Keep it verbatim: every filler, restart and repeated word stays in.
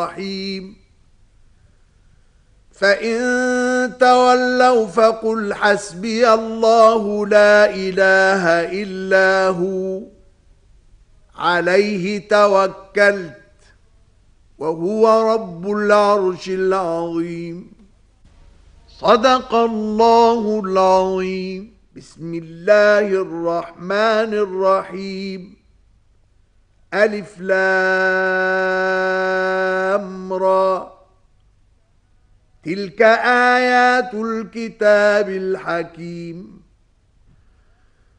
الرحيم فإن تولوا فقل حسبي الله لا إله إلا هو عليه توكلت وهو رب العرش العظيم صدق الله العظيم بسم الله الرحمن الرحيم ألف لام را تلك آيات الكتاب الحكيم